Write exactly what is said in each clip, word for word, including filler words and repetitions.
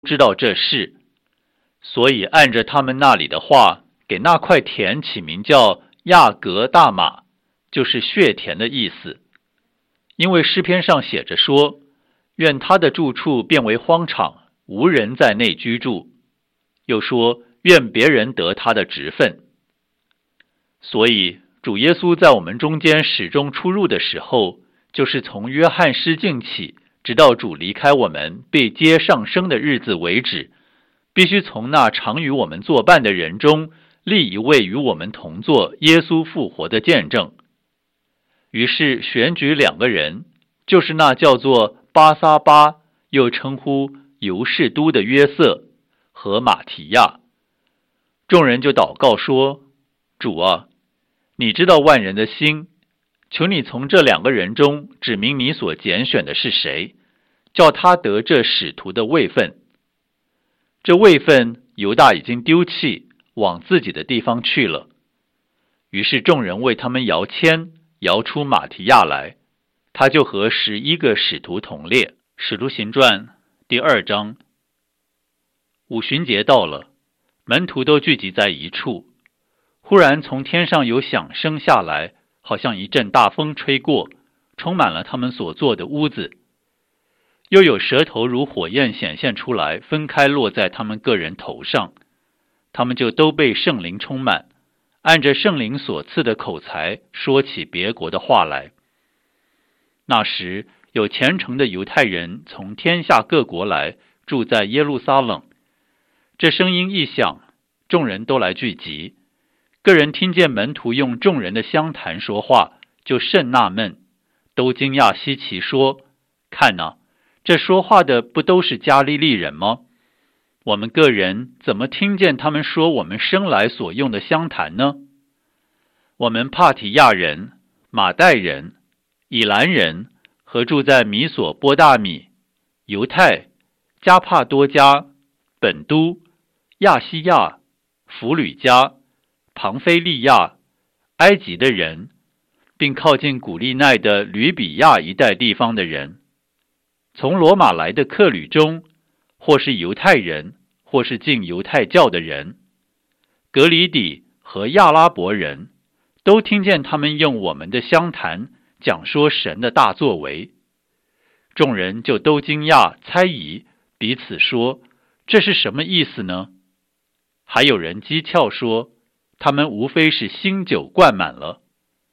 知道这事，所以按着他们那里的话，给那块田起名叫亚格大马，就是血田的意思。因为诗篇上写着说，愿他的住处变为荒场，无人在内居住。又说，愿别人得他的职分。所以主耶稣在我们中间始终出入的时候，就是从约翰失敬起，直到主离开我们被接上升的日子为止，必须从那常与我们作伴的人中立一位与我们同作耶稣复活的见证。于是选举两个人，就是那叫做巴撒巴，又称呼犹士都的约瑟和马提亚。众人就祷告说，主啊，你知道万人的心，求你从这两个人中指明你所拣选的是谁，叫他得这使徒的位分。这位分犹大已经丢弃，往自己的地方去了。于是众人为他们摇签，摇出马提亚来，他就和十一个使徒同列。使徒行传第二章。五旬节到了，门徒都聚集在一处。忽然从天上有响声下来，好像一阵大风吹过，充满了他们所坐的屋子。又有舌头如火焰显现出来，分开落在他们个人头上。他们就都被圣灵充满，按着圣灵所赐的口才说起别国的话来。那时有虔诚的犹太人从天下各国来，住在耶路撒冷。这声音一响，众人都来聚集。个人听见门徒用众人的相谈说话，就甚纳闷，都惊讶稀奇，说，看哪，这说话的不都是加利利人吗？我们个人怎么听见他们说我们生来所用的相谈呢？我们帕提亚人、马代人、以兰人和住在米索波大米、犹太、加帕多加、本都、亚西亚、弗吕加、庞菲利亚、埃及的人，并靠近古利奈的吕比亚一带地方的人，从罗马来的客旅中，或是犹太人，或是进犹太教的人，格里底和亚拉伯人，都听见他们用我们的相谈讲说神的大作为。众人就都惊讶猜疑，彼此说，这是什么意思呢？还有人讥诮说，他们无非是新酒灌满了。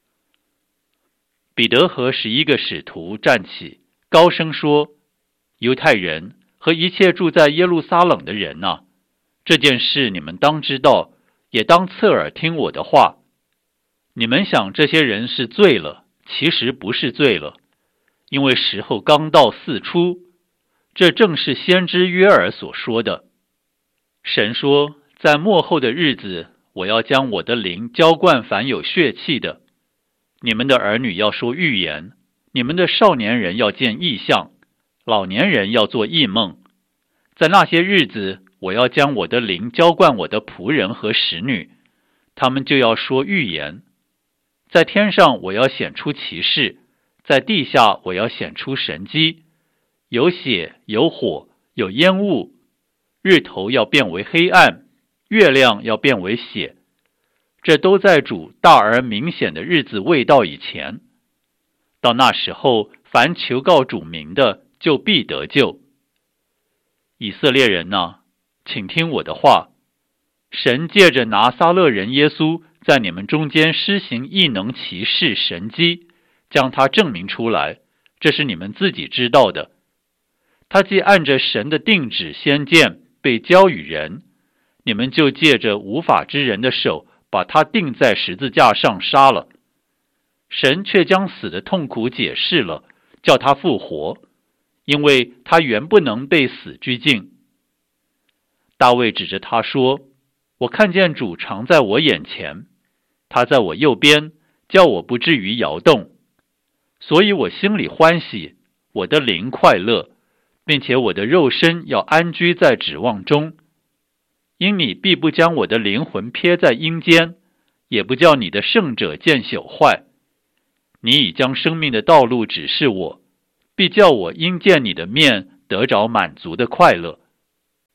彼得和十一个使徒站起，高声说，犹太人和一切住在耶路撒冷的人啊，这件事你们当知道，也当侧耳听我的话。你们想这些人是醉了，其实不是醉了，因为时候刚到巳初，这正是先知约珥所说的。神说，在末后的日子，我要将我的灵浇灌凡有血气的。你们的儿女要说预言，你们的少年人要见异象，老年人要做异梦。在那些日子，我要将我的灵浇灌我的仆人和使女，他们就要说预言。在天上我要显出奇事，在地下我要显出神迹，有血，有火，有烟雾，日头要变为黑暗，月亮要变为血。这都在主大而明显的日子未到以前。到那时候，凡求告主名的，就必得救。以色列人哪，请听我的话。神借着拿撒勒人耶稣，在你们中间施行异能奇事神迹，将他证明出来，这是你们自己知道的。他既按着神的定旨先见被交与人，你们就借着无法之人的手，把他钉在十字架上杀了。神却将死的痛苦解释了，叫他复活，因为他原不能被死拘禁。大卫指着他说，我看见主常在我眼前，他在我右边，叫我不至于摇动。所以我心里欢喜，我的灵快乐，并且我的肉身要安居在指望中。因你必不将我的灵魂撇在阴间，也不叫你的圣者见朽坏。你已将生命的道路指示我，必叫我因见你的面得着满足的快乐。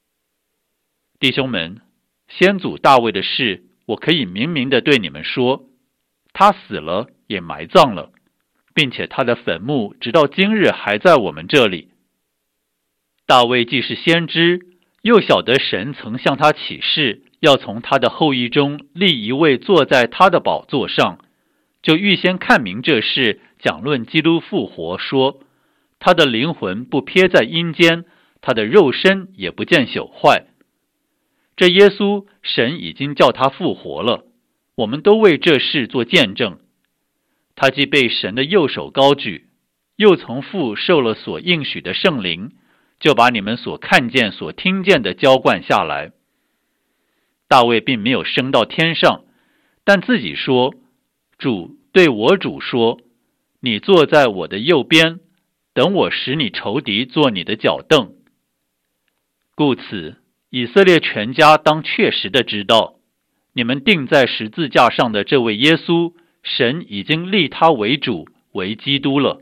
弟兄们，先祖大卫的事，我可以明明的对你们说，他死了也埋葬了，并且他的坟墓直到今日还在我们这里。大卫既是先知，又晓得神曾向他启示，要从他的后裔中立一位坐在他的宝座上，就预先看明这事，讲论基督复活，说他的灵魂不撇在阴间，他的肉身也不见朽坏。这耶稣，神已经叫他复活了，我们都为这事做见证。他既被神的右手高举，又从父受了所应许的圣灵，就把你们所看见所听见的浇灌下来。大卫并没有升到天上，但自己说，主对我主说，你坐在我的右边，等我使你仇敌做你的脚凳。故此以色列全家当确实的知道，你们钉在十字架上的这位耶稣，神已经立他为主，为基督了。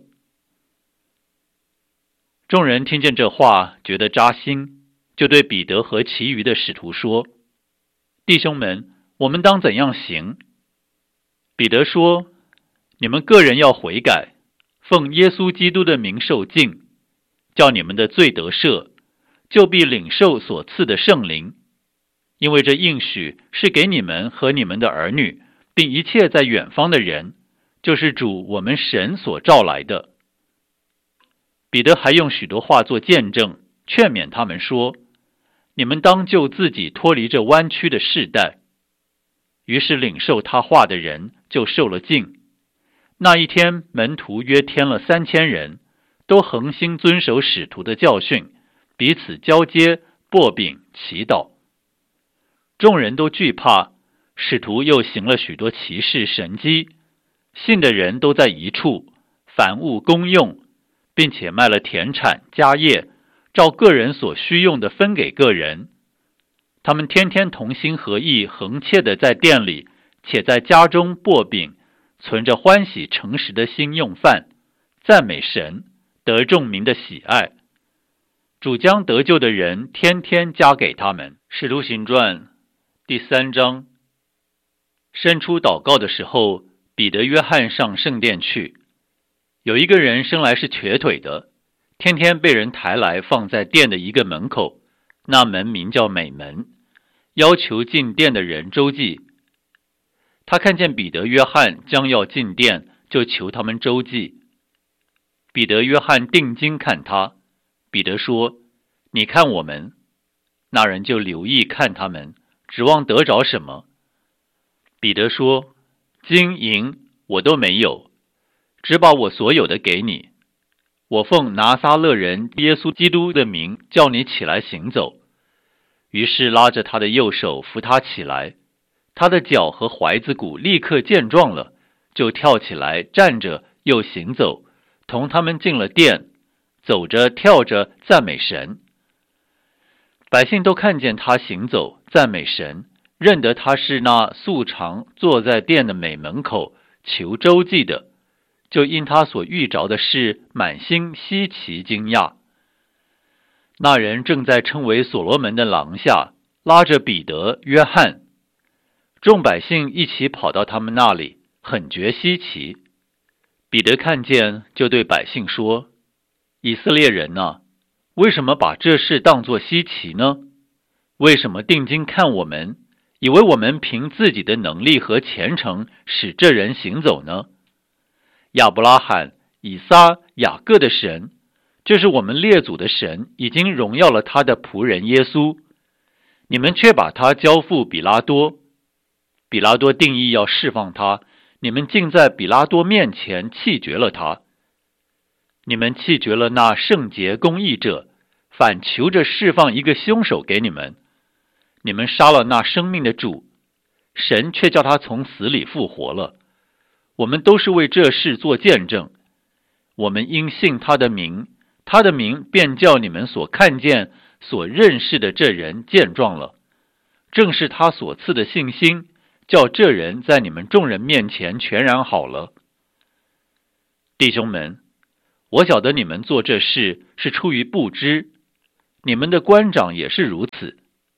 众人听见这话，觉得扎心，就对彼得和其余的使徒说，弟兄们，我们当怎样行？彼得说，你们个人要悔改，奉耶稣基督的名受浸，叫你们的罪得赦，就必领受所赐的圣灵。因为这应许是给你们和你们的儿女，并一切在远方的人，就是主我们神所召来的。彼得还用许多话做见证，劝勉他们说，你们当救自己脱离这弯曲的世代。于是领受他话的人就受了浸。那一天门徒约添了三千人，都恒心遵守使徒的教训，彼此交接，擘饼，祈祷。众人都惧怕，使徒又行了许多奇事神迹，信的人都在一处，凡物公用，并且卖了田产家业，照个人所需用的分给个人。他们天天同心合意，恒切的在店里，且在家中擘饼，存着欢喜诚实的心用饭，赞美神，得众民的喜爱。主将得救的人天天加给他们。使徒行传第三章。申初祷告的时候，彼得、约翰上圣殿去。有一个人生来是瘸腿的，天天被人抬来放在殿的一个门口，那门名叫美门，要求进殿的人周济。他看见彼得、约翰将要进殿，就求他们周济。彼得、约翰定睛看他，彼得说，你看我们。那人就留意看他们，指望得着什么。彼得说，金银我都没有，只把我所有的给你。我奉拿撒勒人耶稣基督的名叫你起来行走。于是拉着他的右手扶他起来，他的脚和踝子骨立刻健壮了，就跳起来站着又行走，同他们进了殿，走着跳着赞美神。百姓都看见他行走赞美神，认得他是那素常坐在殿的美门口求周济的，就因他所遇着的事满心稀奇惊讶。那人正在称为所罗门的廊下，拉着彼得、约翰。众百姓一起跑到他们那里，很觉稀奇。彼得看见，就对百姓说，以色列人啊，为什么把这事当作稀奇呢？为什么定睛看我们，以为我们凭自己的能力和虔诚使这人行走呢？亚伯拉罕、以撒、雅各的神，这是我们列祖的神，已经荣耀了他的仆人耶稣。你们却把他交付比拉多。比拉多定义要释放他，你们竟在比拉多面前弃绝了他。你们弃绝了那圣洁公义者，反求着释放一个凶手给你们。你们杀了那生命的主，神却叫他从死里复活了。我们都是为这事做见证。我们因信他的名，他的名便叫你们所看见、所认识的这人健壮了。正是他所赐的信心，叫这人在你们众人面前全然好了。弟兄们，我晓得你们做这事是出于不知，你们的官长也是如此。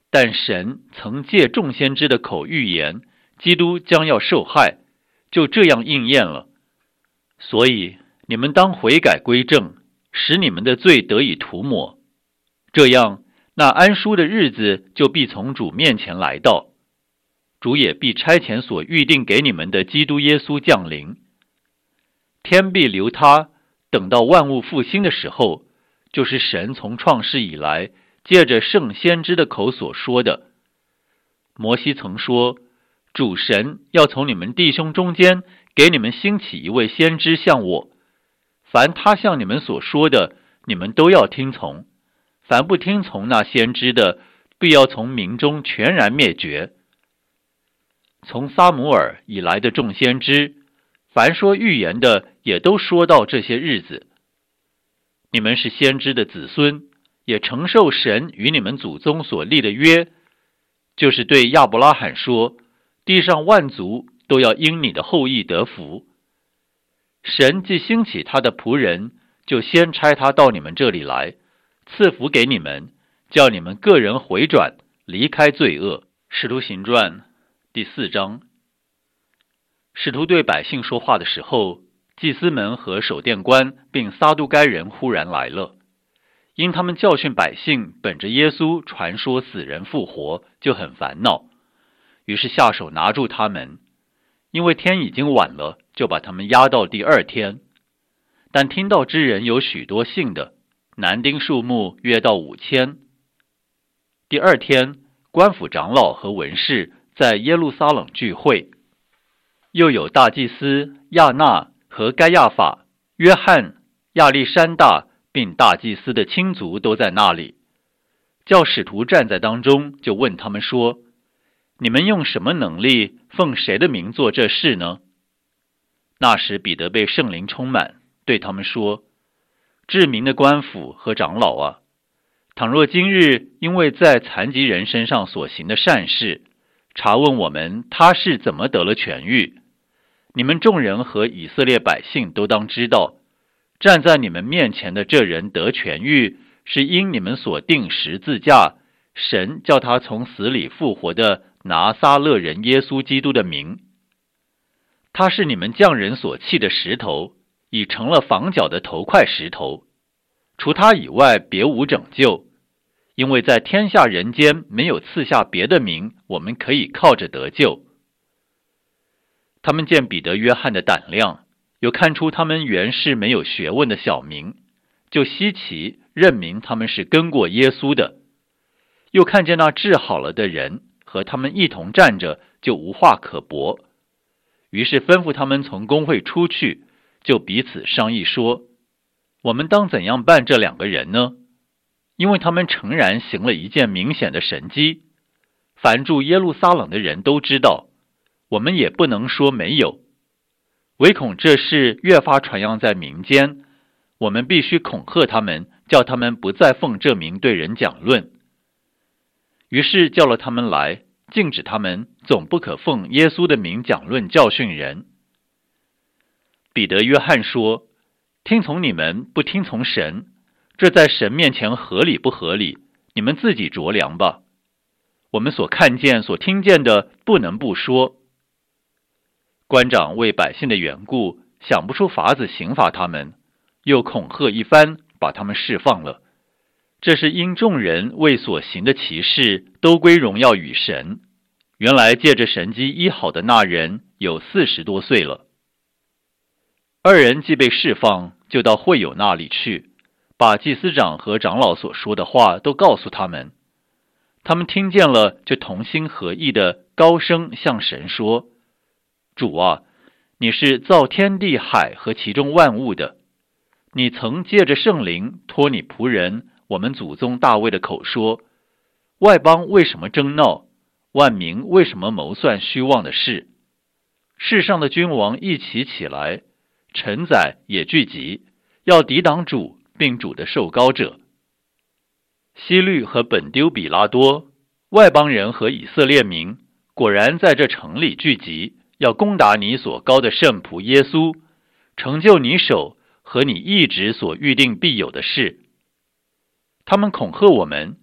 但神曾借众先知的口预言，基督将要受害，就这样应验了。所以你们当悔改归正，使你们的罪得以涂抹，这样那安舒的日子就必从主面前来到，主也必差遣所预定给你们的基督耶稣降临。天必留他，等到万物复兴的时候，就是神从创世以来借着圣先知的口所说的。摩西曾说，主神要从你们弟兄中间给你们兴起一位先知像我，凡他向你们所说的，你们都要听从，凡不听从那先知的，必要从民中全然灭绝。从撒母耳以来的众先知，凡说预言的也都说到这些日子。你们是先知的子孙，也承受神与你们祖宗所立的约，就是对亚伯拉罕说，地上万族都要因你的后裔得福。神既兴起他的仆人，就先差他到你们这里来，赐福给你们，叫你们个人回转，离开罪恶。使徒行传第四章。使徒对百姓说话的时候，祭司们和守殿官并撒都该人忽然来了，因他们教训百姓本着耶稣传说死人复活，就很烦恼，于是下手拿住他们，因为天已经晚了，就把他们押到第二天。但听到之人有许多信的，男丁数目约到五千。第二天，官府长老和文士在耶路撒冷聚会，又有大祭司亚那和该亚法、约翰、亚历山大并大祭司的亲族都在那里。叫使徒站在当中，就问他们说，你们用什么能力奉谁的名做这事呢？那时彼得被圣灵充满，对他们说，至民的官府和长老啊，倘若今日因为在残疾人身上所行的善事，查问我们他是怎么得了痊愈，你们众人和以色列百姓都当知道，站在你们面前的这人得痊愈，是因你们所定十字架，神叫他从死里复活的拿撒勒人耶稣基督的名。他是你们匠人所弃的石头，已成了房角的头块石头，除他以外别无拯救，因为在天下人间没有赐下别的名，我们可以靠着得救。他们见彼得、约翰的胆量，又看出他们原是没有学问的小民，就稀奇，认明他们是跟过耶稣的。又看见那治好了的人和他们一同站着，就无话可驳。于是吩咐他们从公会出去，就彼此商议说，我们当怎样办这两个人呢？因为他们诚然行了一件明显的神迹，凡住耶路撒冷的人都知道，我们也不能说没有，唯恐这事越发传扬在民间，我们必须恐吓他们，叫他们不再奉这名对人讲论。于是叫了他们来，禁止他们总不可奉耶稣的名讲论教训人。彼得、约翰说，听从你们不听从神，这在神面前合理不合理？你们自己酌量吧。我们所看见所听见的不能不说。官长为百姓的缘故，想不出法子刑罚他们，又恐吓一番，把他们释放了。这是因众人为所行的奇事都归荣耀与神。原来借着神机医好的那人有四十多岁了。二人既被释放，就到会友那里去，把祭司长和长老所说的话都告诉他们。他们听见了，就同心合意的高声向神说，主啊，你是造天地海和其中万物的，你曾借着圣灵托你仆人我们祖宗大卫的口说，外邦为什么争闹，万民为什么谋算虚妄的事？世上的君王一起起来，臣宰也聚集，要抵挡主并主的受膏者。希律和本丢比拉多，外邦人和以色列民，果然在这城里聚集，要攻打你所膏的圣仆耶稣，成就你手和你一直所预定必有的事。他们恐吓我们，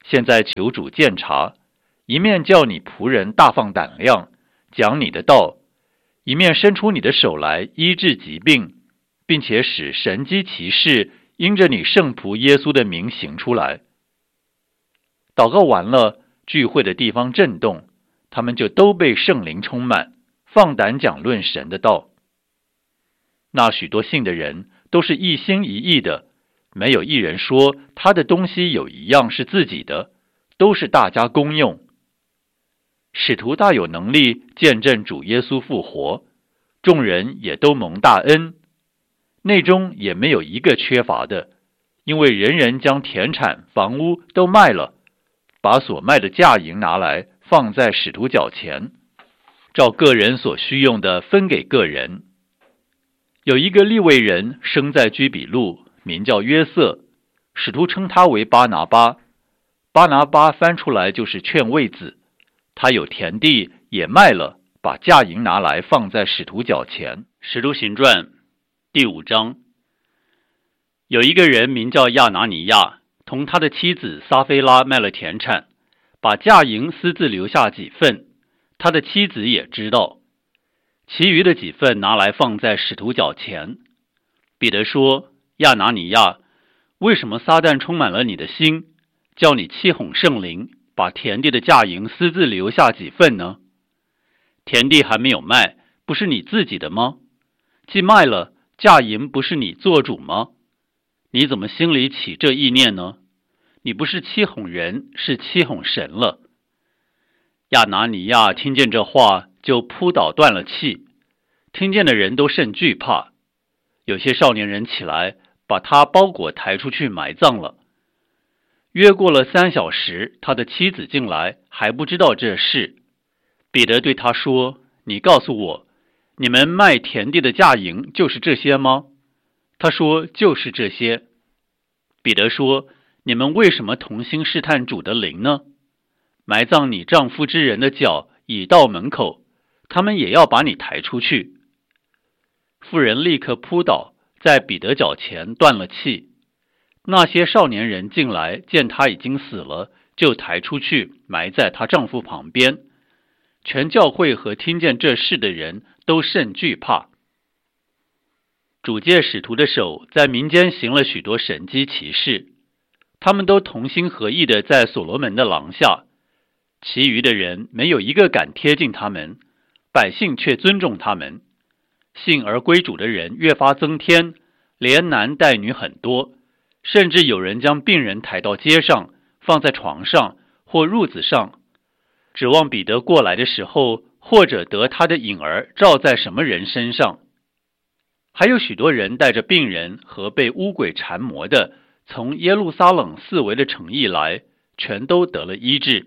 现在求主鉴察，一面叫你仆人大放胆量，讲你的道，一面伸出你的手来医治疾病，并且使神机奇事因着你圣仆耶稣的名行出来。祷告完了，聚会的地方震动，他们就都被圣灵充满，放胆讲论神的道。那许多信的人都是一心一意的，没有一人说他的东西有一样是自己的，都是大家公用。使徒大有能力见证主耶稣复活，众人也都蒙大恩，内中也没有一个缺乏的，因为人人将田产房屋都卖了，把所卖的价银拿来放在使徒脚前，照个人所需用的分给个人。有一个利未人生在居比路，名叫约瑟，使徒称他为巴拿巴。巴拿巴翻出来就是劝慰子，他有田地也卖了，把价银拿来放在使徒脚前。 使徒行传第五章，有一个人名叫亚拿尼亚，同他的妻子撒菲拉卖了田产，把价银私自留下几份，他的妻子也知道，其余的几份拿来放在使徒脚前。彼得说：亚拿尼亚，为什么撒旦充满了你的心，叫你欺哄圣灵，把田地的价银私自留下几份呢？田地还没有卖，不是你自己的吗？既卖了，价银不是你做主吗？你怎么心里起这意念呢？你不是欺哄人，是欺哄神了。亚拿尼亚听见这话，就扑倒断了气，听见的人都甚惧怕。有些少年人起来，把他包裹抬出去埋葬了。约过了三小时，他的妻子进来，还不知道这事。彼得对他说：你告诉我，你们卖田地的价银就是这些吗？他说：就是这些。彼得说：你们为什么同心试探主的灵呢？埋葬你丈夫之人的脚已到门口，他们也要把你抬出去。妇人立刻扑倒，在彼得脚前断了气。那些少年人进来，见他已经死了，就抬出去埋在她丈夫旁边。全教会和听见这事的人都甚惧怕。主借使徒的手在民间行了许多神迹奇事，他们都同心合意的在所罗门的廊下，其余的人没有一个敢贴近他们，百姓却尊重他们。信而归主的人越发增添，连男带女很多，甚至有人将病人抬到街上，放在床上或褥子上，指望彼得过来的时候，或者得他的影儿照在什么人身上。还有许多人带着病人和被污鬼缠磨的，从耶路撒冷四围的城邑来，全都得了医治。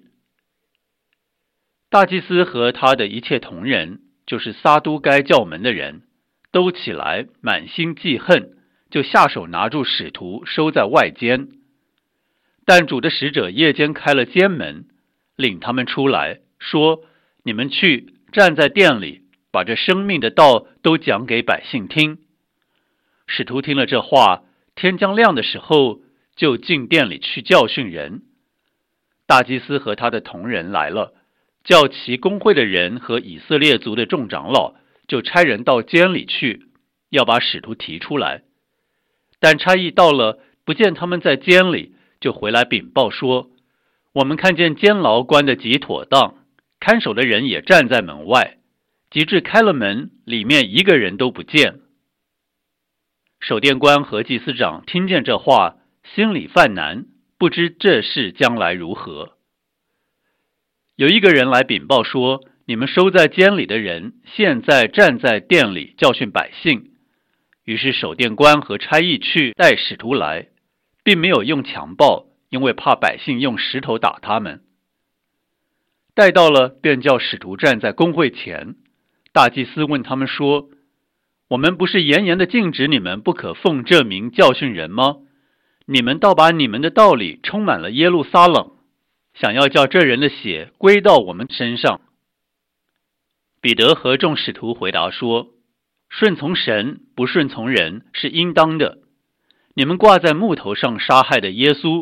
大祭司和他的一切同人，就是撒都该教门的人，都起来满心记恨，就下手拿住使徒，收在外间。但主的使者夜间开了监门，领他们出来，说：你们去，站在殿里，把这生命的道都讲给百姓听。使徒听了这话，天将亮的时候，就进殿里去教训人。大祭司和他的同人来了，叫其公会的人和以色列族的众长老，就差人到监里去，要把使徒提出来。但差役到了，不见他们在监里，就回来禀报说：我们看见监牢关得极妥当，看守的人也站在门外，及至开了门，里面一个人都不见。守殿官和祭司长听见这话，心里犯难，不知这事将来如何。有一个人来禀报说：你们收在监里的人，现在站在殿里教训百姓。于是守殿官和差役去带使徒来，并没有用强暴，因为怕百姓用石头打他们。带到了，便叫使徒站在公会前。大祭司问他们说：我们不是严严的禁止你们不可奉这名教训人吗？你们倒把你们的道理充满了耶路撒冷，想要叫这人的血归到我们身上。彼得和众使徒回答说：顺从神，不顺从人，是应当的。你们挂在木头上杀害的耶稣，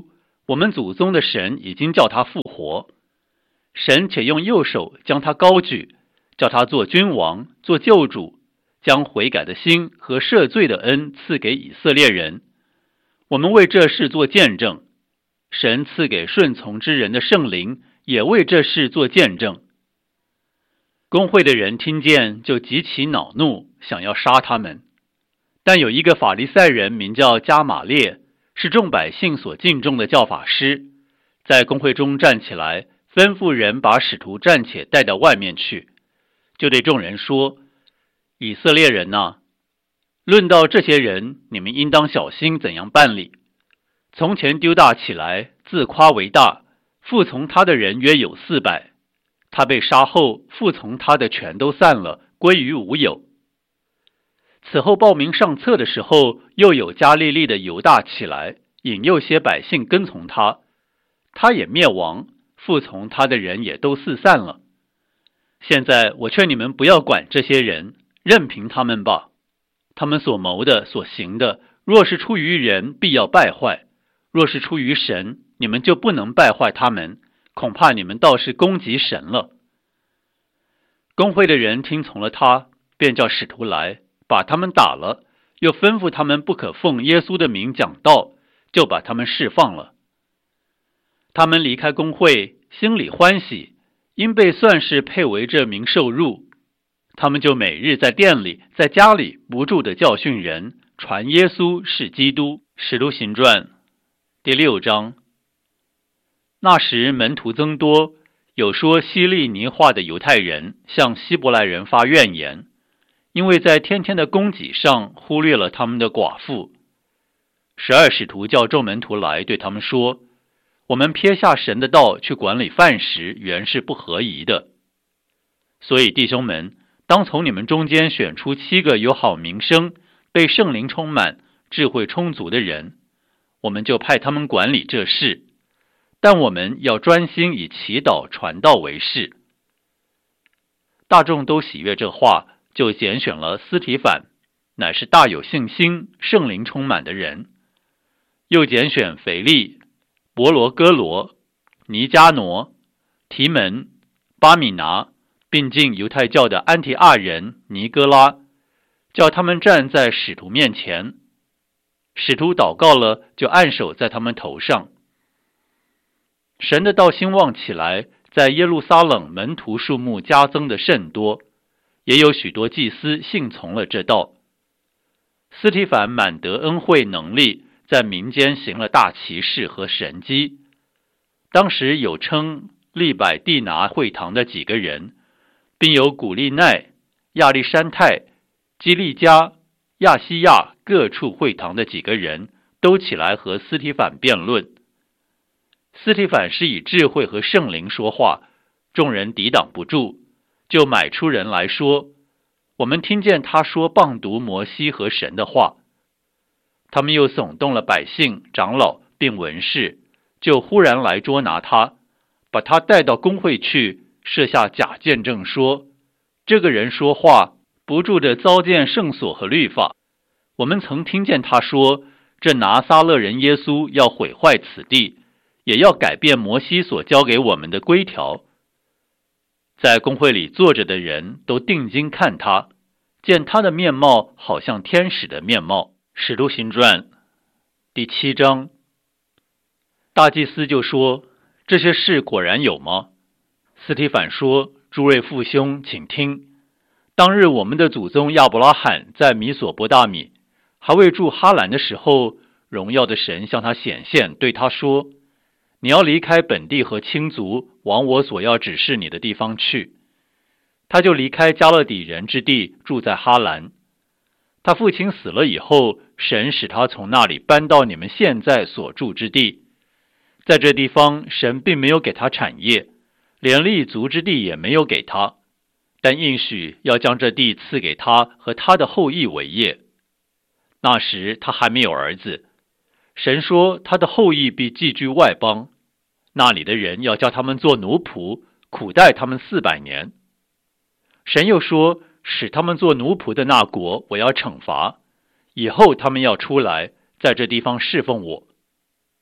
我们祖宗的神已经叫他复活，神且用右手将他高举，叫他做君王，做救主，将悔改的心和赦罪的恩赐给以色列人。我们为这事做见证，神赐给顺从之人的圣灵也为这事做见证。公会的人听见就极其恼怒，想要杀他们。但有一个法利赛人名叫加玛列，是众百姓所敬重的教法师，在公会中站起来，吩咐人把使徒暂且带到外面去，就对众人说：以色列人哪，论到这些人，你们应当小心怎样办理。从前丢大起来，自夸为大，服从他的人约有四百，他被杀后，服从他的全都散了，归于无有。此后报名上册的时候，又有加利利的犹大起来，引诱些百姓跟从他，他也灭亡，服从他的人也都四散了。现在我劝你们不要管这些人，任凭他们吧。他们所谋的所行的，若是出于人，必要败坏；若是出于神，你们就不能败坏他们，恐怕你们倒是攻击神了。公会的人听从了他，便叫使徒来，把他们打了，又吩咐他们不可奉耶稣的名讲道，就把他们释放了。他们离开公会，心里欢喜，因被算是配为这名受辱。他们就每日在店里，在家里不住地教训人，传耶稣是基督。使徒行传第六章。那时门徒增多，有说希利尼话的犹太人向希伯来人发怨言，因为在天天的供给上忽略了他们的寡妇。十二使徒叫众门徒来，对他们说：我们撇下神的道去管理饭食，原是不合宜的。所以弟兄们，当从你们中间选出七个有好名声、被圣灵充满、智慧充足的人，我们就派他们管理这事。但我们要专心以祈祷传道为事。大众都喜悦这话，就拣选了司提反，乃是大有信心、圣灵充满的人；又拣选腓利、伯罗哥罗、尼加挪、提门、巴米拿，并进犹太教的安提阿人尼哥拉，叫他们站在使徒面前。使徒祷告了，就按手在他们头上。神的道兴旺起来，在耶路撒冷门徒数目加增的甚多，也有许多祭司信从了这道。司提反满得恩惠能力，在民间行了大奇事和神迹。当时有称利百地拿会堂的几个人，并有古利奈、亚历山泰、基利加、亚西亚各处会堂的几个人，都起来和司提反辩论。司提反是以智慧和圣灵说话，众人抵挡不住，就买出人来说：我们听见他说谤读摩西和神的话。他们又耸动了百姓、长老并文士，就忽然来捉拿他，把他带到公会去，设下假见证说：这个人说话不住地糟践圣所和律法。我们曾听见他说，这拿撒勒人耶稣要毁坏此地，也要改变摩西所交给我们的规条。在公会里坐着的人都定睛看他，见他的面貌好像天使的面貌。使徒行传第七章。大祭司就说：这些事果然有吗？司提反说：诸位父兄，请听。当日我们的祖宗亚伯拉罕在米索波大米，还未住哈兰的时候，荣耀的神向他显现，对他说：你要离开本地和亲族，往我所要指示你的地方去。他就离开加勒底人之地，住在哈兰。他父亲死了以后，神使他从那里搬到你们现在所住之地。在这地方，神并没有给他产业，连立足之地也没有给他，但应许要将这地赐给他和他的后裔为业。那时他还没有儿子，神说他的后裔必寄居外邦，那里的人要叫他们做奴仆，苦待他们四百年。神又说，使他们做奴仆的那国我要惩罚，以后他们要出来，在这地方侍奉我。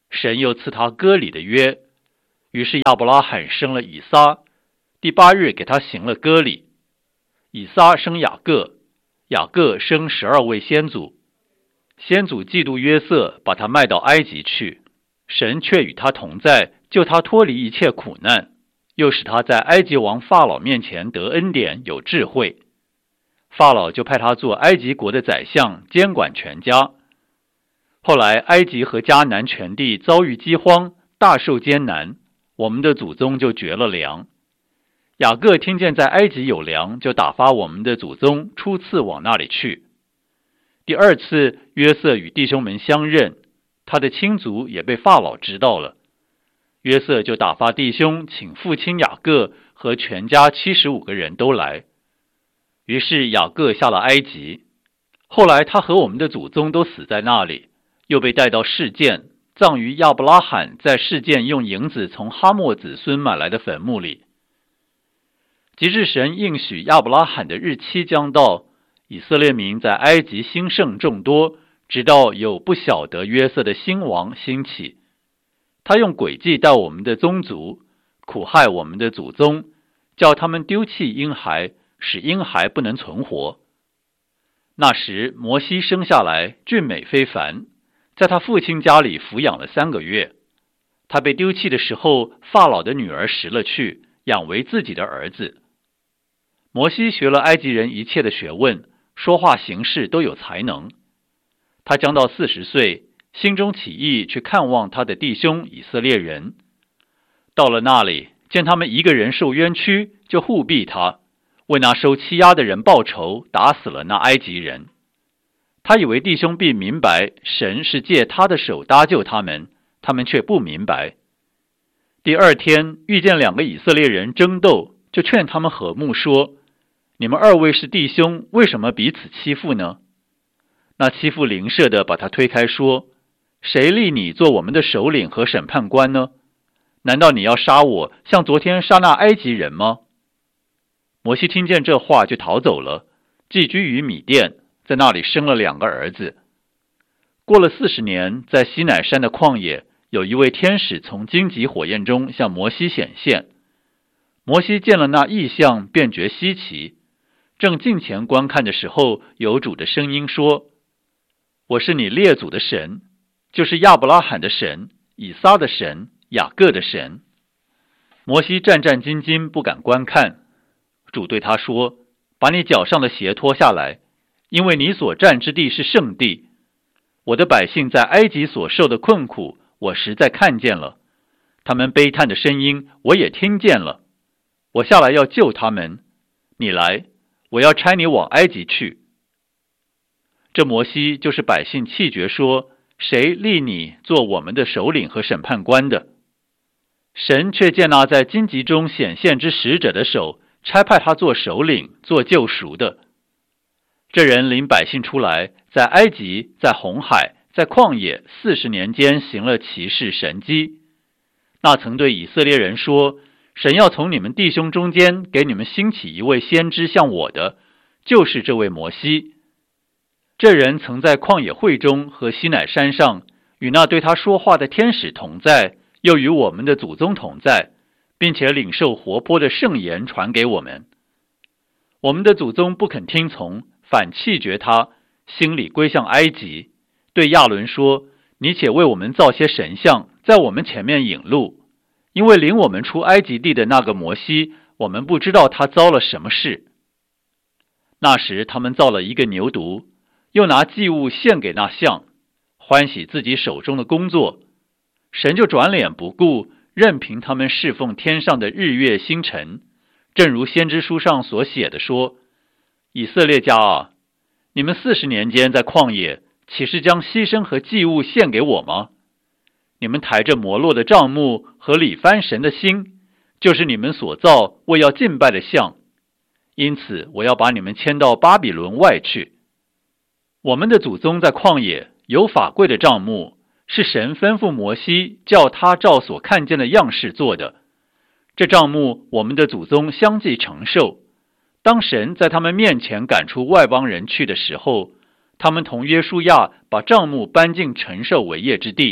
神又赐他割礼的约，于是亚伯拉罕生了以撒，第八日给他行了割礼。以撒生雅各，雅各生十二位先祖。先祖嫉妒约瑟，把他卖到埃及去，神却与他同在，救他脱离一切苦难，又使他在埃及王法老面前得恩典，有智慧。法老就派他做埃及国的宰相，监管全家。后来埃及和迦南全地遭遇饥荒，大受艰难，我们的祖宗就绝了粮。雅各听见在埃及有粮，就打发我们的祖宗初次往那里去。第二次，约瑟与弟兄们相认，他的亲族也被法老知道了。约瑟就打发弟兄请父亲雅各和全家七十五个人都来。于是雅各下了埃及，后来他和我们的祖宗都死在那里，又被带到示剑，葬于亚伯拉罕在示剑用银子从哈莫子孙买来的坟墓里。及至神应许亚伯拉罕的日期将到，以色列民在埃及兴盛众多，直到有不晓得约瑟的新王兴起。他用诡计带我们的宗族，苦害我们的祖宗，叫他们丢弃婴孩，使婴孩不能存活。那时摩西生下来俊美非凡，在他父亲家里抚养了三个月。他被丢弃的时候，法老的女儿拾了去，养为自己的儿子。摩西学了埃及人一切的学问，说话行事都有才能。他将到四十岁，心中起意去看望他的弟兄以色列人。到了那里，见他们一个人受冤屈，就护庇他，为那受欺压的人报仇，打死了那埃及人。他以为弟兄必明白神是借他的手搭救他们，他们却不明白。第二天遇见两个以色列人争斗，就劝他们和睦说：你们二位是弟兄，为什么彼此欺负呢？那欺负邻舍的把他推开说：谁立你做我们的首领和审判官呢？难道你要杀我，像昨天杀那埃及人吗？摩西听见这话就逃走了，寄居于米甸，在那里生了两个儿子。过了四十年，在西乃山的旷野，有一位天使从荆棘火焰中向摩西显现。摩西见了那异象，便觉稀奇。正近前观看的时候，有主的声音说：我是你列祖的神，就是亚伯拉罕的神，以撒的神，雅各的神。摩西战战兢兢，不敢观看。主对他说：把你脚上的鞋脱下来，因为你所站之地是圣地。我的百姓在埃及所受的困苦，我实在看见了，他们悲叹的声音，我也听见了。我下来要救他们，你来，我要差你往埃及去。这摩西就是百姓弃绝说：谁立你做我们的首领和审判官的？神却见那在荆棘中显现之使者的手，差派他做首领，做救赎的。这人领百姓出来，在埃及，在红海，在旷野四十年间行了奇事神迹。那曾对以色列人说：神要从你们弟兄中间给你们兴起一位先知像我的，就是这位摩西。这人曾在旷野会中和西乃山上与那对他说话的天使同在，又与我们的祖宗同在，并且领受活泼的圣言传给我们。我们的祖宗不肯听从，反弃绝他，心里归向埃及，对亚伦说：你且为我们造些神像，在我们前面引路，因为领我们出埃及地的那个摩西，我们不知道他遭了什么事。那时他们造了一个牛犊，又拿祭物献给那像，欢喜自己手中的工作。神就转脸不顾，任凭他们侍奉天上的日月星辰，正如先知书上所写的说：以色列家啊，你们四十年间在旷野，岂是将牺牲和祭物献给我吗？你们抬着摩洛的帐幕和里番神的心，就是你们所造为要敬拜的像，因此我要把你们迁到巴比伦外去。我们的祖宗在旷野有法柜的帐幕，是神吩咐摩西叫他照所看见的样式做的。这帐幕我们的祖宗相继承受。当神在他们面前赶出外邦人去的时候，他们同约书亚把帐幕搬进承受为业之地，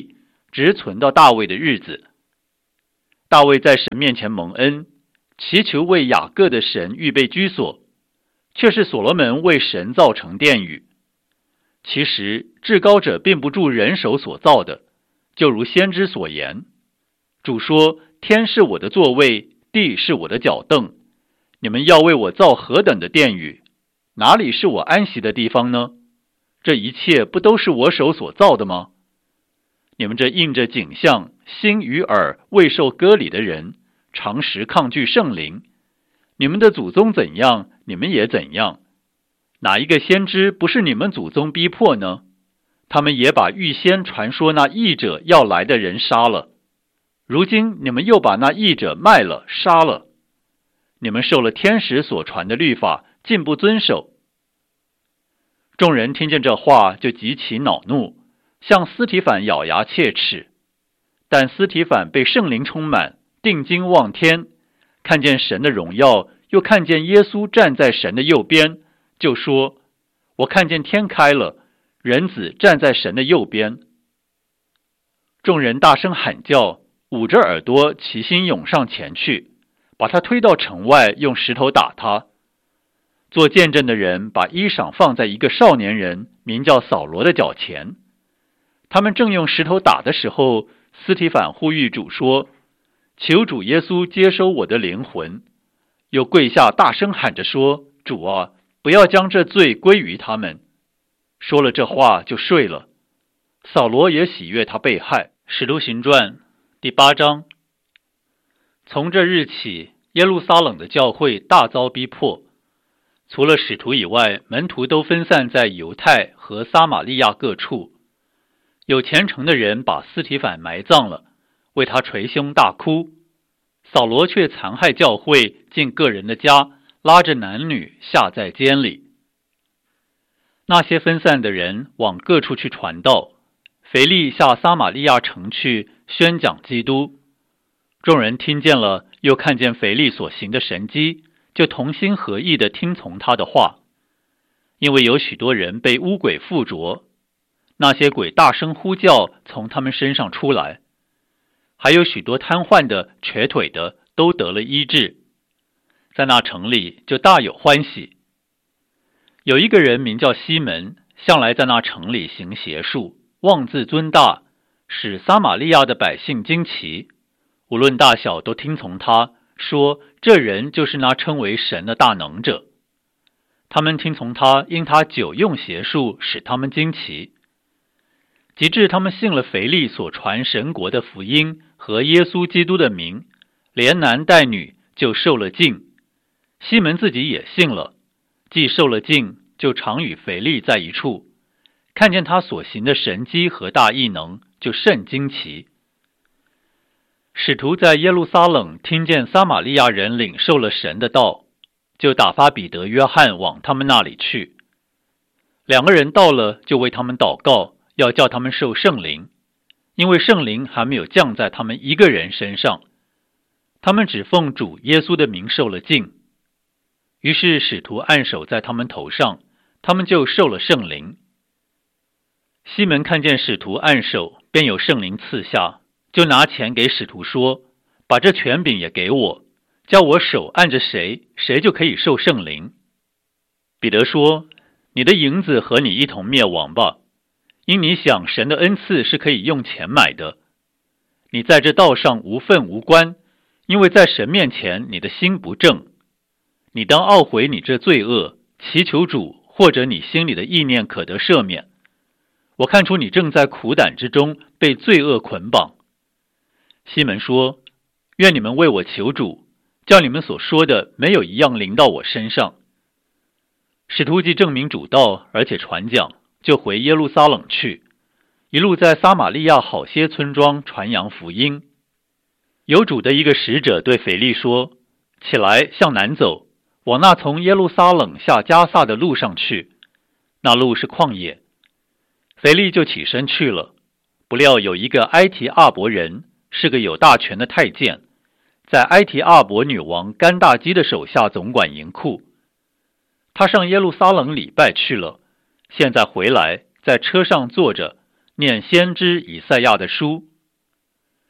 直存到大卫的日子。大卫在神面前蒙恩，祈求为雅各的神预备居所，却是所罗门为神造成殿宇。其实至高者并不住人手所造的，就如先知所言，主说，天是我的座位，地是我的脚凳，你们要为我造何等的殿宇，哪里是我安息的地方呢？这一切不都是我手所造的吗？你们这印着景象，心与耳未受割礼的人，常时抗拒圣灵，你们的祖宗怎样，你们也怎样。哪一个先知不是你们祖宗逼迫呢？他们也把预先传说那义者要来的人杀了，如今你们又把那义者卖了杀了。你们受了天使所传的律法，竟不遵守。众人听见这话，就极其恼怒，向司提反咬牙切齿。但司提反被圣灵充满，定睛望天，看见神的荣耀，又看见耶稣站在神的右边，就说，我看见天开了，人子站在神的右边。众人大声喊叫，捂着耳朵齐心涌上前去，把他推到城外，用石头打他。做见证的人把衣裳放在一个少年人名叫扫罗的脚前。他们正用石头打的时候，司提反呼吁主说，求主耶稣接收我的灵魂，又跪下大声喊着说，主啊，不要将这罪归于他们。说了这话就睡了。扫罗也喜悦他被害。使徒行传第八章。从这日起，耶路撒冷的教会大遭逼迫，除了使徒以外，门徒都分散在犹太和撒玛利亚各处。有虔诚的人把司提反埋葬了，为他捶胸大哭。扫罗却残害教会，进个人的家，拉着男女下在监里。那些分散的人往各处去传道，腓力下撒玛利亚城去宣讲基督。众人听见了，又看见腓力所行的神迹，就同心合意地听从他的话。因为有许多人被污鬼附着，那些鬼大声呼叫，从他们身上出来，还有许多瘫痪的、瘸腿的都得了医治。在那城里就大有欢喜。有一个人名叫西门，向来在那城里行邪术，妄自尊大，使撒玛利亚的百姓惊奇，无论大小都听从他，说这人就是那称为神的大能者。他们听从他，因他久用邪术，使他们惊奇。及至他们信了腓力所传神国的福音和耶稣基督的名，连男带女就受了浸。西门自己也信了，既受了浸，就常与腓力在一处，看见他所行的神迹和大异能，就甚惊奇。使徒在耶路撒冷听见撒玛利亚人领受了神的道，就打发彼得、约翰往他们那里去。两个人到了，就为他们祷告，要叫他们受圣灵，因为圣灵还没有降在他们一个人身上。他们只奉主耶稣的名受了浸。于是使徒按手在他们头上，他们就受了圣灵。西门看见使徒按手，便有圣灵赐下，就拿钱给使徒说，把这权柄也给我，叫我手按着谁，谁就可以受圣灵。彼得说，你的银子和你一同灭亡吧，因你想神的恩赐是可以用钱买的。你在这道上无份无关，因为在神面前你的心不正。你当懊悔你这罪恶，祈求主，或者你心里的意念可得赦免。我看出你正在苦胆之中，被罪恶捆绑。西门说，愿你们为我求主，叫你们所说的没有一样临到我身上。使徒既证明主道，而且传讲，就回耶路撒冷去，一路在撒玛利亚好些村庄传扬福音。有主的一个使者对腓力说，起来向南走，往那从耶路撒冷下加萨的路上去，那路是旷野。腓力就起身去了，不料有一个埃提阿伯人，是个有大权的太监，在埃提阿伯女王甘大基的手下总管银库。他上耶路撒冷礼拜去了，现在回来，在车上坐着，念先知以赛亚的书，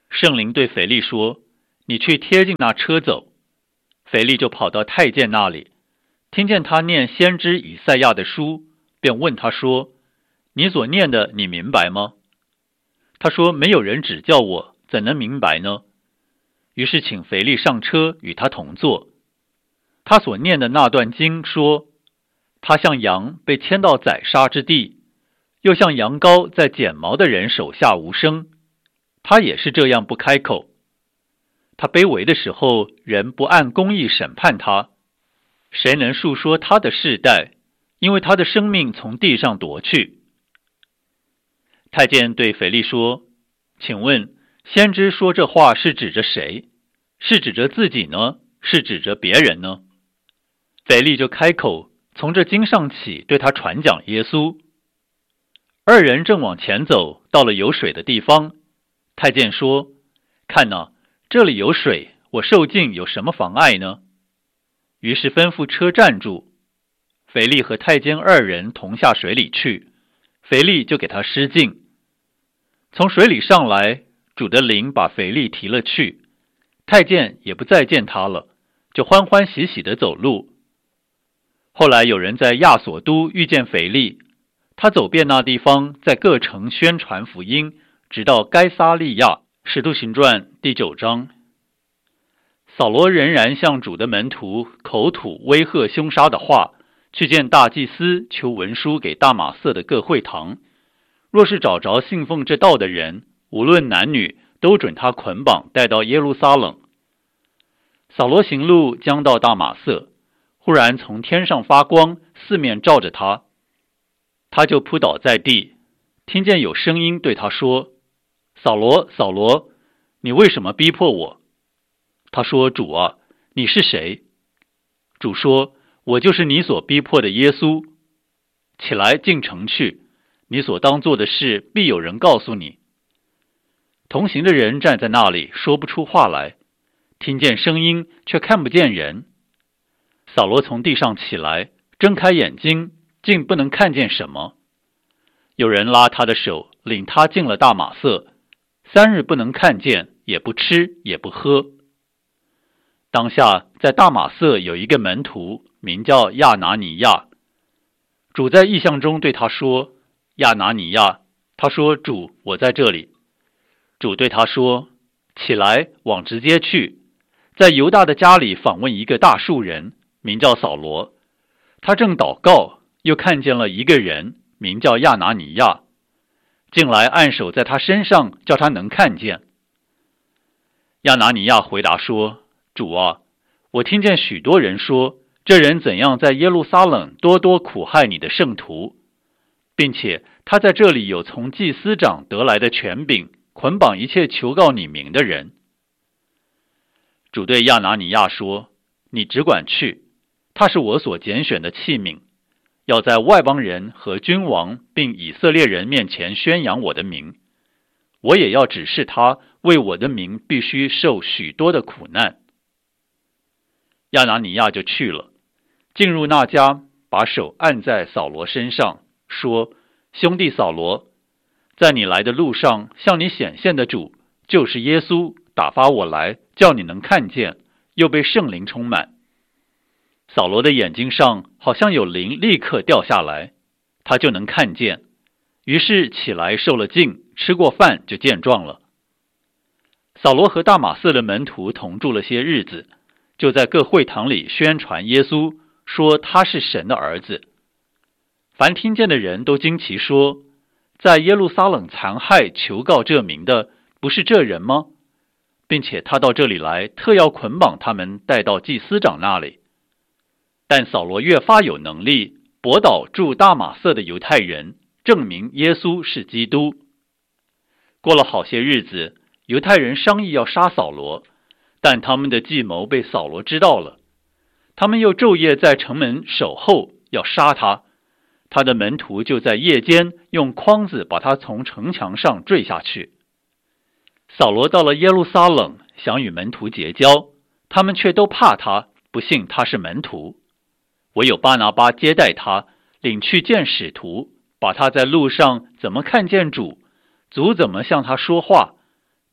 圣灵对腓力说：你去贴近那车走。腓力就跑到太监那里，听见他念先知以赛亚的书，便问他说：你所念的你明白吗？他说：没有人指教我，怎能明白呢？于是请腓力上车与他同坐。他所念的那段经说：他像羊被牵到宰杀之地，又像羊羔在剪毛的人手下无声，他也是这样不开口。他卑微的时候，人不按公义审判他，谁能述说他的世代？因为他的生命从地上夺去。太监对腓力说：请问先知说这话是指着谁？是指着自己呢？是指着别人呢？腓力就开口，从这经上起对他传讲耶稣。二人正往前走，到了有水的地方。太监说：看哪，这里有水，我受浸有什么妨碍呢？于是吩咐车站住。腓力和太监二人同下水里去，腓力就给他施浸。从水里上来，主的灵把腓力提了去，太监也不再见他了，就欢欢喜喜地走路。后来有人在亚索都遇见腓力，他走遍那地方，在各城宣传福音，直到该撒利亚。使徒行传第九章。扫罗仍然向主的门徒口吐威吓凶杀的话，去见大祭司，求文书给大马色的各会堂，若是找着信奉这道的人，无论男女，都准他捆绑带到耶路撒冷。扫罗行路将到大马色，忽然从天上发光，四面照着他，他就扑倒在地，听见有声音对他说：扫罗，扫罗，你为什么逼迫我？他说：主啊，你是谁？主说：我就是你所逼迫的耶稣。起来进城去，你所当做的事必有人告诉你。同行的人站在那里，说不出话来，听见声音，却看不见人。扫罗从地上起来，睁开眼睛，竟不能看见什么。有人拉他的手，领他进了大马色，三日不能看见，也不吃，也不喝。当下在大马色有一个门徒，名叫亚拿尼亚。主在异象中对他说：亚拿尼亚。他说：主，我在这里。主对他说：起来，往直街去，在犹大的家里访问一个大数人，名叫扫罗。他正祷告，又看见了一个人，名叫亚拿尼亚，进来按手在他身上，叫他能看见。亚拿尼亚回答说：主啊，我听见许多人说，这人怎样在耶路撒冷多多苦害你的圣徒，并且他在这里有从祭司长得来的权柄，捆绑一切求告你名的人。主对亚拿尼亚说：你只管去，他是我所拣选的器皿，要在外邦人和君王并以色列人面前宣扬我的名。我也要指示他，为我的名必须受许多的苦难。亚拿尼亚就去了，进入那家，把手按在扫罗身上，说：兄弟扫罗，在你来的路上向你显现的主，就是耶稣，打发我来，叫你能看见，又被圣灵充满。扫罗的眼睛上好像有灵立刻掉下来，他就能看见，于是起来受了浸，吃过饭就健壮了。扫罗和大马色的门徒同住了些日子，就在各会堂里宣传耶稣，说他是神的儿子。凡听见的人都惊奇说：在耶路撒冷残害求告这名的，不是这人吗？并且他到这里来，特要捆绑他们带到祭司长那里。但扫罗越发有能力，驳倒住大马色的犹太人，证明耶稣是基督。过了好些日子，犹太人商议要杀扫罗，但他们的计谋被扫罗知道了。他们又昼夜在城门守候，要杀他。他的门徒就在夜间用筐子把他从城墙上坠下去。扫罗到了耶路撒冷，想与门徒结交，他们却都怕他，不信他是门徒。唯有巴拿巴接待他，领去见使徒，把他在路上怎么看见主，主怎么向他说话，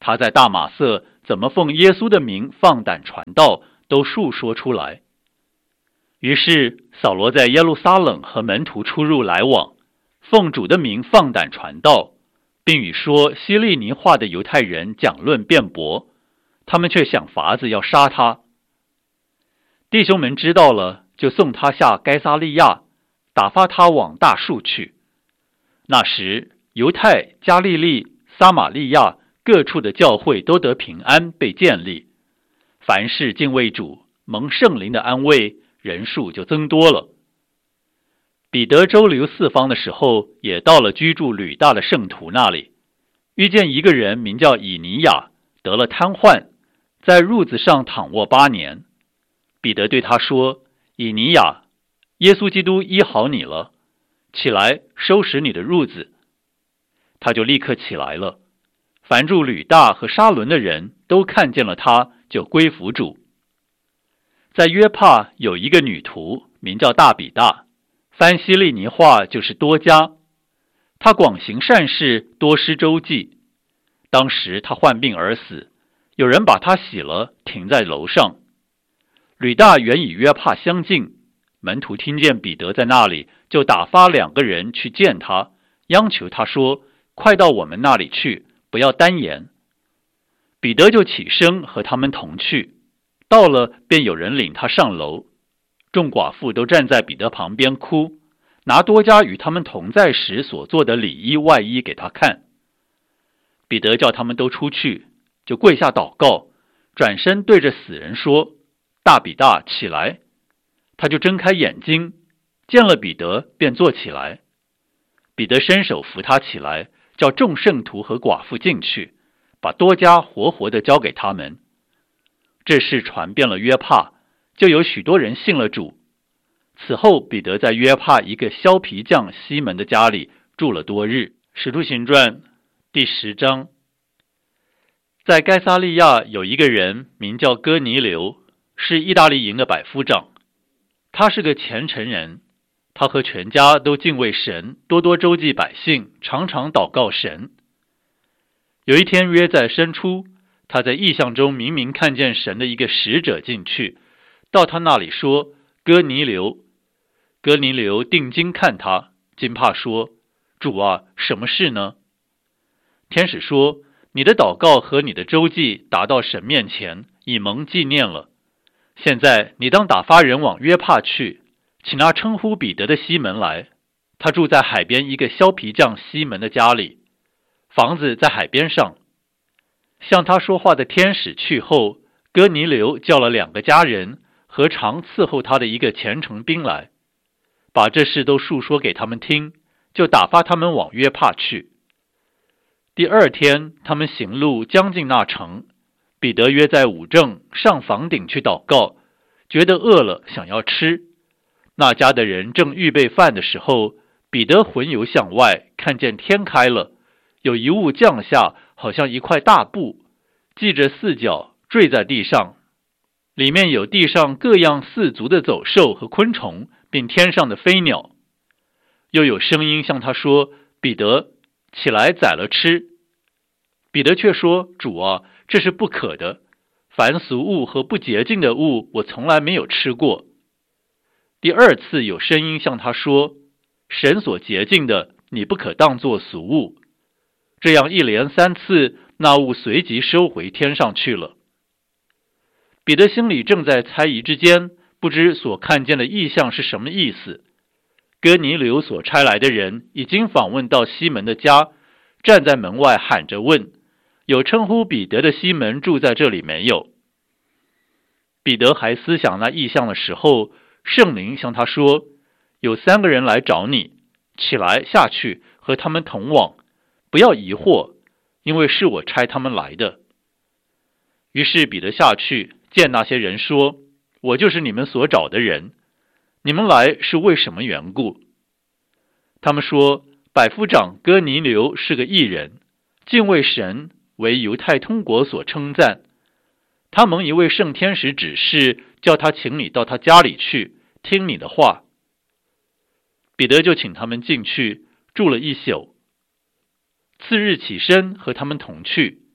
他在大马色怎么奉耶稣的名放胆传道，都述说出来。于是扫罗在耶路撒冷和门徒出入来往，奉主的名放胆传道，并与说希利尼话的犹太人讲论辩驳，他们却想法子要杀他。弟兄们知道了，就送他下该撒利亚，打发他往大树去。那时犹太、加利利、撒玛利亚各处的教会都得平安，被建立，凡事敬畏主，蒙圣灵的安慰，人数就增多了。彼得周游四方的时候，也到了居住吕大的圣徒那里，遇见一个人名叫以尼亚，得了瘫痪，在褥子上躺卧八年。彼得对他说：以尼亚，耶稣基督医好你了，起来收拾你的褥子。他就立刻起来了。凡住吕大和沙伦的人都看见了他，就归服主。在约帕有一个女徒，名叫大比大，翻希利尼话就是多加。她广行善事，多施周济。当时她患病而死，有人把她洗了，停在楼上。吕大原与约帕相近，门徒听见彼得在那里，就打发两个人去见他，央求他说：快到我们那里去，不要单言。彼得就起身和他们同去，到了便有人领他上楼。众寡妇都站在彼得旁边哭，拿多加与他们同在时所做的里衣外衣给他看。彼得叫他们都出去，就跪下祷告，转身对着死人说：大比大，起来。他就睁开眼睛，见了彼得，便坐起来。彼得伸手扶他起来，叫众圣徒和寡妇进去，把多加活活的交给他们。这事传遍了约帕，就有许多人信了主。此后彼得在约帕一个削皮匠西门的家里住了多日。使徒行传第十章。在该撒利亚有一个人名叫哥尼流，是意大利营的百夫长。他是个虔诚人，他和全家都敬畏神，多多周济百姓，常常祷告神。有一天约在申初，他在异象中明明看见神的一个使者进去，到他那里说：哥尼流。哥尼流定睛看他，惊怕说：主啊，什么事呢？天使说：你的祷告和你的周济达到神面前，已蒙纪念了。现在你当打发人往约帕去，请那称呼彼得的西门来，他住在海边一个削皮匠西门的家里，房子在海边上。向他说话的天使去后，哥尼流叫了两个家人和常伺候他的一个虔诚兵来，把这事都述说给他们听，就打发他们往约帕去。第二天他们行路将近那城，彼得约在午正上房顶去祷告，觉得饿了，想要吃。那家的人正预备饭的时候，彼得魂游向外，看见天开了，有一物降下，好像一块大布，系着四角，坠在地上，里面有地上各样四足的走兽和昆虫，并天上的飞鸟。又有声音向他说：彼得，起来宰了吃。彼得却说：主啊，这是不可的，凡俗物和不洁净的物，我从来没有吃过。第二次有声音向他说：神所洁净的，你不可当作俗物。这样一连三次，那物随即收回天上去了。彼得心里正在猜疑之间，不知所看见的异象是什么意思。哥尼流所差来的人已经访问到西门的家，站在门外喊着问：有称呼彼得的西门住在这里没有？彼得还思想那异象的时候，圣灵向他说：有三个人来找你，起来下去和他们同往，不要疑惑，因为是我差他们来的。于是彼得下去见那些人说：我就是你们所找的人，你们来是为什么缘故？他们说：百夫长哥尼流是个义人，敬畏神，为犹太通国所称赞。他蒙一位圣天使指示，叫他请你到他家里去，听你的话。彼得就请他们进去，住了一宿。次日起身和他们同去。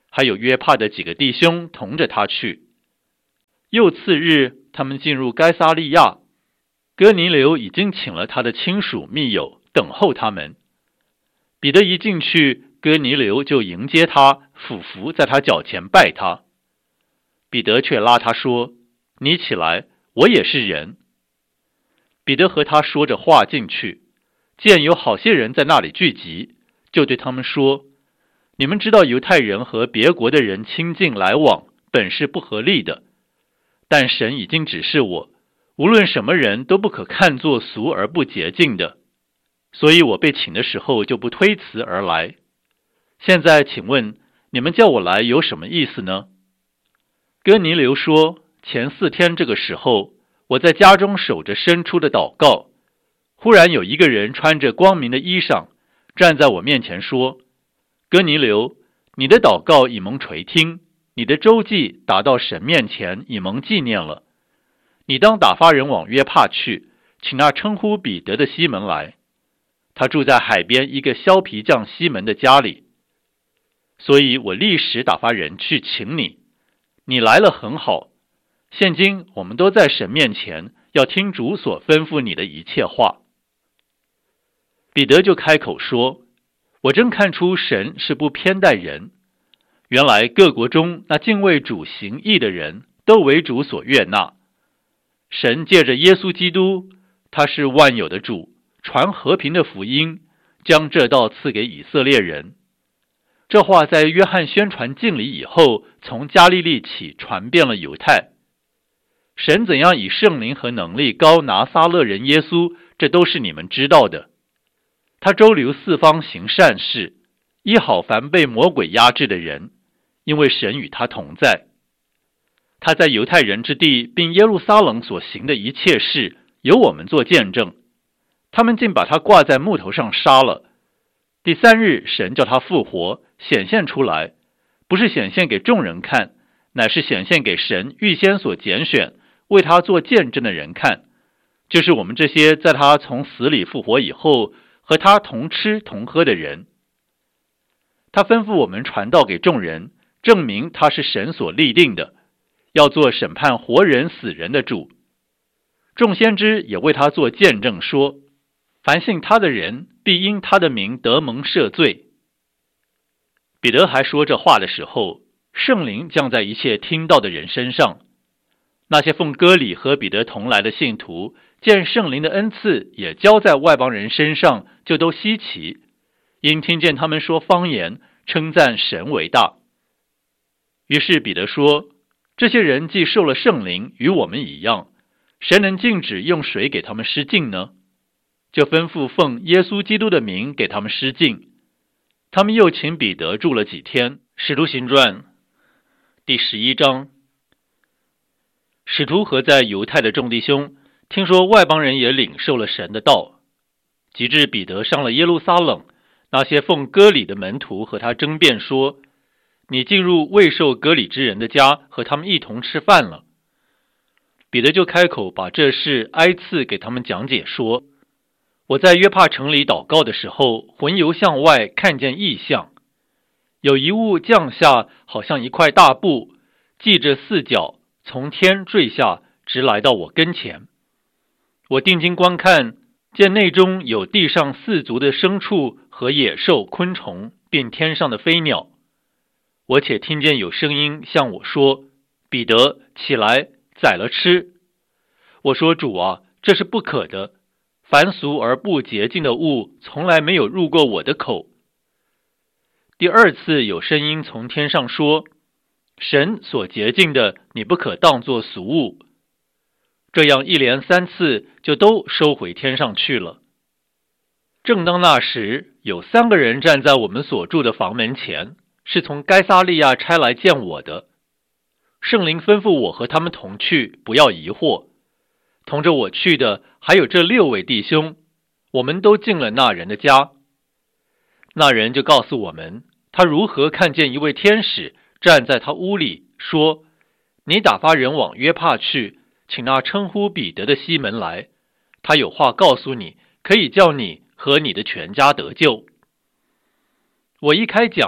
还有约帕的几个弟兄同着他去。又次日，他们进入该撒利亚，哥尼流已经请了他的亲属密友等候他们。彼得一进去，哥尼流就迎接他，俯伏在他脚前拜他。彼得却拉他说：“你起来，我也是人。”彼得和他说着话进去，见有好些人在那里聚集，就对他们说：“你们知道犹太人和别国的人亲近来往，本是不合理的。但神已经指示我，无论什么人都不可看作俗而不洁净的。所以我被请的时候就不推辞而来。现在请问，你们叫我来有什么意思呢？”哥尼流说：“前四天这个时候，我在家中守着伸出的祷告，忽然有一个人穿着光明的衣裳，站在我面前说：哥尼流，你的祷告已蒙垂听，你的周记达到神面前，已蒙纪念了。你当打发人往约帕去，请那称呼彼得的西门来，他住在海边一个削皮匠西门的家里。所以我立时打发人去请你，你来了很好。现今我们都在神面前，要听主所吩咐你的一切话。”彼得就开口说：“我真看出神是不偏待人。原来各国中那敬畏主行义的人，都为主所悦纳。神借着耶稣基督，他是万有的主，传和平的福音，将这道赐给以色列人。这话在约翰宣传敬礼以后，从加利利起传遍了犹太。神怎样以圣灵和能力膏拿撒勒人耶稣，这都是你们知道的。他周流四方行善事，医好凡被魔鬼压制的人，因为神与他同在。他在犹太人之地并耶路撒冷所行的一切事，由我们做见证。他们竟把他挂在木头上杀了。第三日，神叫他复活，显现出来，不是显现给众人看，乃是显现给神预先所拣选为他做见证的人看，就是我们这些在他从死里复活以后和他同吃同喝的人。他吩咐我们传道给众人，证明他是神所立定的，要做审判活人死人的主。众先知也为他做见证说，凡信他的人必因他的名得蒙赦罪。彼得还说这话的时候，圣灵降在一切听到的人身上。那些奉割礼和彼得同来的信徒，见圣灵的恩赐也交在外邦人身上，就都稀奇，因听见他们说方言，称赞神为大。于是彼得说，这些人既受了圣灵，与我们一样，谁能禁止用水给他们施浸呢？就吩咐奉耶稣基督的名给他们施浸。他们又请彼得住了几天。使徒行传第十一章。使徒和在犹太的众弟兄听说外邦人也领受了神的道，及至彼得上了耶路撒冷，那些奉割礼的门徒和他争辩说，你进入未受割礼之人的家，和他们一同吃饭了。彼得就开口把这事挨次给他们讲解说，我在约帕城里祷告的时候，魂游向外，看见异象，有一物降下，好像一块大布，系着四角，从天坠下，直来到我跟前。我定睛观看，见内中有地上四足的牲畜和野兽、昆虫，并天上的飞鸟。我且听见有声音向我说，彼得，起来，宰了吃。我说，主啊，这是不可的，凡俗而不洁净的物，从来没有入过我的口。第二次有声音从天上说，神所洁净的，你不可当作俗物。这样一连三次，就都收回天上去了。正当那时，有三个人站在我们所住的房门前，是从该撒利亚差来见我的。圣灵吩咐我和他们同去，不要疑惑。同着我去的还有这六位弟兄，我们都进了那人的家。那人就告诉我们，他如何看见一位天使站在他屋里，说，你打发人往约帕去，请那称呼彼得的西门来，他有话告诉你，可以叫你和你的全家得救。我一开讲，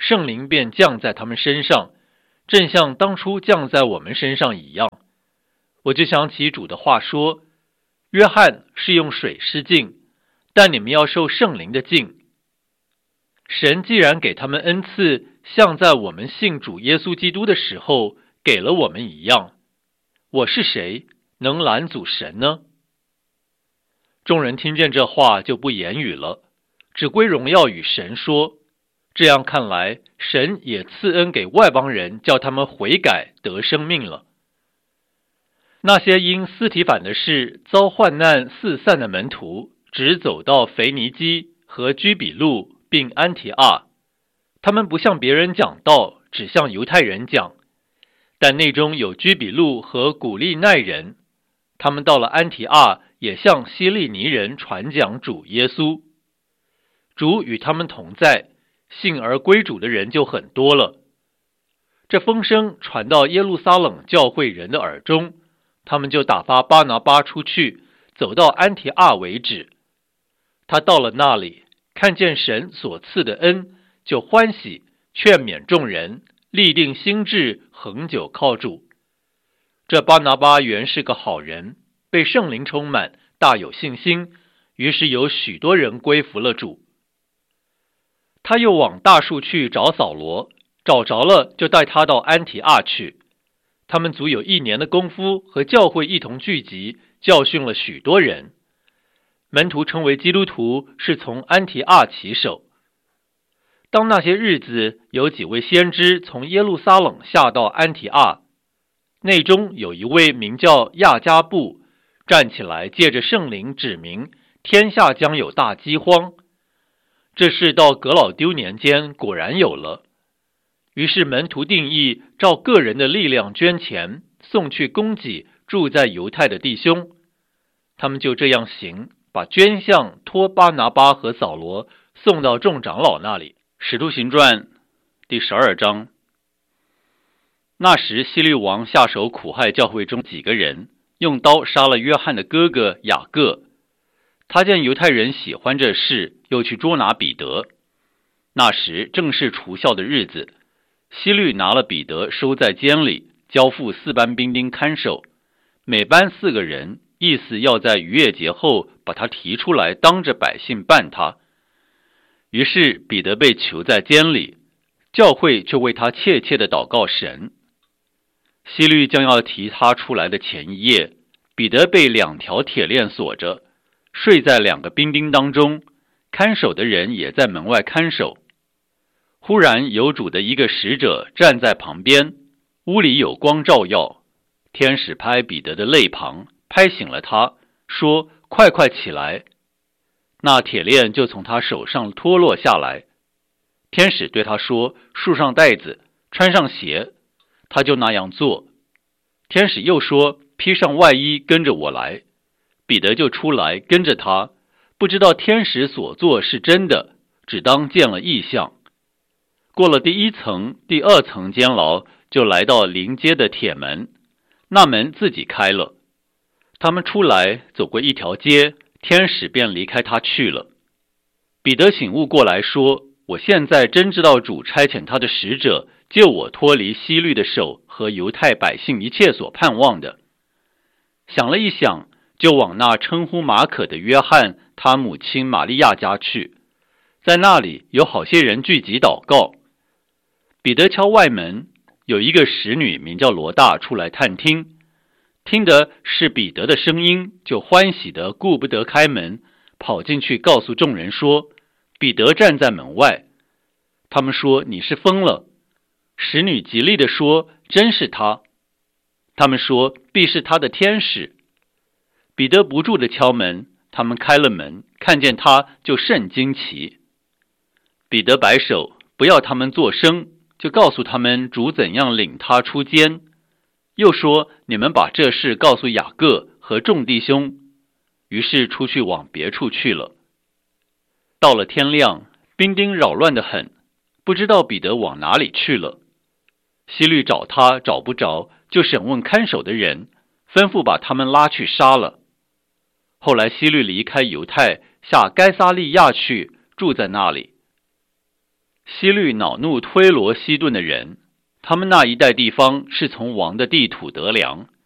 圣灵便降在他们身上，正像当初降在我们身上一样。我就想起主的话说，约翰是用水施浸，但你们要受圣灵的浸。神既然给他们恩赐，像在我们信主耶稣基督的时候给了我们一样，我是谁能拦阻神呢？众人听见这话就不言语了，只归荣耀与神说。这样看来，神也赐恩给外邦人，叫他们悔改得生命了。那些因斯提反的事遭患难四散的门徒，只走到腓尼基和居比路并安提阿。他们不向别人讲道，只向犹太人讲。但内中有居比路和古利奈人，他们到了安提阿，也向希利尼人传讲主耶稣。主与他们同在，信而归主的人就很多了。这风声传到耶路撒冷教会人的耳中，他们就打发巴拿巴出去，走到安提阿为止。他到了那里，看见神所赐的恩，就欢喜，劝勉众人，立定心志，恒久靠主。这巴拿巴原是个好人，被圣灵充满，大有信心，于是有许多人归服了主。他又往大树去找扫罗，找着了，就带他到安提阿去。他们足有一年的功夫，和教会一同聚集，教训了许多人。门徒称为基督徒，是从安提阿起手。当那些日子，有几位先知从耶路撒冷下到安提阿，内中有一位名叫亚加布，站起来借着圣灵指明，天下将有大饥荒。这事到革老丢年间果然有了。于是门徒定义，照个人的力量捐钱，送去供给住在犹太的弟兄。他们就这样行，把捐项托巴拿巴和扫罗送到众长老那里。使徒行传第十二章。那时希律王下手苦害教会中几个人，用刀杀了约翰的哥哥雅各。他见犹太人喜欢这事，又去捉拿彼得。那时正是除酵的日子，希律拿了彼得收在监里，交付四班兵丁看守，每班四个人，意思要在逾越节后把他提出来，当着百姓办他。于是彼得被囚在监里，教会就为他切切地祷告神。希律将要提他出来的前一夜，彼得被两条铁链锁着，睡在两个兵丁当中，看守的人也在门外看守。忽然有主的一个使者站在旁边，屋里有光照耀，天使拍彼得的肋旁，拍醒了他，说：快快起来。那铁链就从他手上脱落下来。天使对他说：束上带子，穿上鞋。他就那样做。天使又说：披上外衣，跟着我来。彼得就出来跟着他，不知道天使所做是真的，只当见了异象。过了第一层、第二层监牢，就来到临街的铁门，那门自己开了。他们出来，走过一条街，天使便离开他去了。彼得醒悟过来说：我现在真知道主差遣他的使者，救我脱离希律的手和犹太百姓一切所盼望的。想了一想，就往那称呼马可的约翰他母亲玛利亚家去，在那里有好些人聚集祷告。彼得敲外门，有一个使女名叫罗大出来探听，听得是彼得的声音，就欢喜得顾不得开门，跑进去告诉众人说：彼得站在门外。他们说：你是疯了。使女极力地说：真是他。他们说：必是他的天使。彼得不住地敲门，他们开了门，看见他就甚惊奇。彼得摆手，不要他们作声，就告诉他们主怎样领他出监，又说：你们把这事告诉雅各和众弟兄。于是出去往别处去了。到了天亮，兵丁扰乱得很，不知道彼得往哪里去了。希律找他找不着，就审问看守的人，吩咐把他们拉去杀了。后来希律离开犹太，下该撒利亚去，住在那里。 希律恼怒推罗西顿的人，他们那一带地方是从王的地土得粮，